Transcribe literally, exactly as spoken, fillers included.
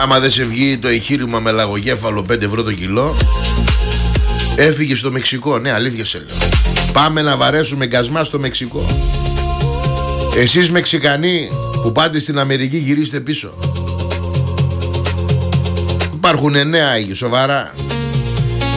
Άμα δεν σε βγει το εχείρημα με λαγογέφαλο πέντε ευρώ το κιλό, έφυγε στο Μεξικό. Ναι, αλήθεια σε λέω. Πάμε να βαρέσουμε γκασμά στο Μεξικό. Εσείς Μεξικανοί που πάτε στην Αμερική, γυρίστε πίσω. Υπάρχουν νέα Άγιοι, σοβαρά.